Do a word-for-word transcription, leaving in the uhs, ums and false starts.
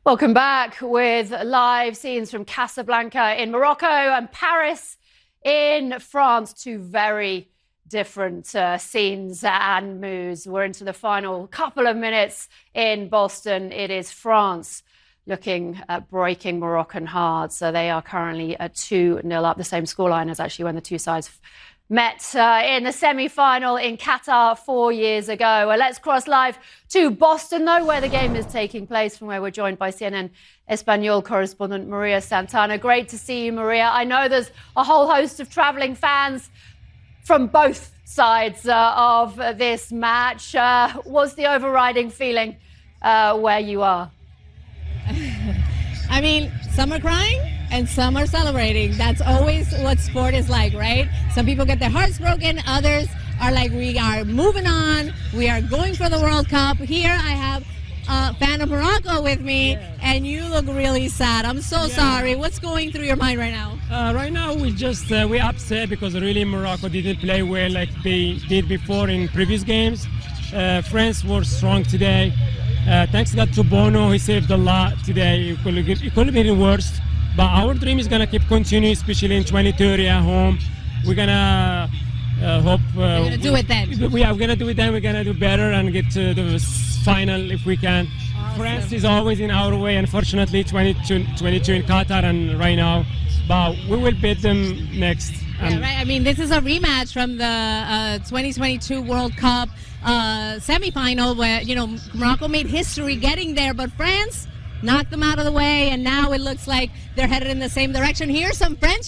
Welcome back with live scenes from Casablanca in Morocco and Paris in France. Two very different uh, scenes and moods. We're into the final couple of minutes in Boston. It is France looking at breaking Moroccan hearts. So they are currently at two nil up, the same scoreline as actually when the two sides met uh, in the semi-final in Qatar four years ago. Well, let's cross live to Boston, though, where the game is taking place, from where we're joined by C N N Espanol correspondent Maria Santana. Great to see you, Maria. I know there's a whole host of travelling fans from both sides uh, of uh, this match. Uh, what's the overriding feeling uh, where you are? I mean, some are crying and some are celebrating. That's always what sport is like, right? Some people get their hearts broken. Others are like, we are moving on. We are going for the World Cup. Here I have a fan of Morocco with me, yeah. And you look really sad. I'm so yeah. sorry. What's going through your mind right now? Uh, right now, we just uh, we upset because really Morocco didn't play well like they did before in previous games. Uh, France was strong today. Uh, thanks God to Bono, he saved a lot today. It could, it could have been worse. But our dream is going to keep continuing, especially in twenty thirty at home. We're going to uh, hope... Uh, we're going to do it then. We are going to do it then. We're going to do better and get to the final if we can. Awesome. France is always in our way, unfortunately, twenty-two, twenty-two in Qatar and right now. But we will beat them next. Yeah, right. I mean, this is a rematch from the uh, twenty twenty-two World Cup uh, semi-final where, you know, Morocco made history getting there, but France knocked them out of the way, and now it looks like they're headed in the same direction. Here's some French